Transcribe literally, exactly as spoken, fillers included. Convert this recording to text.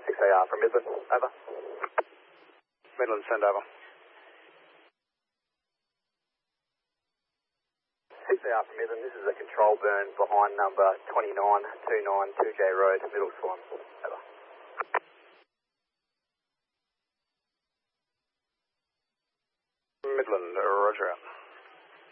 six A R from Midland, over. Midland, send over. six A R from Midland, this is a control burn behind number twenty-nine twenty-nine two J Road, Middle Swan, over. Midland, roger out.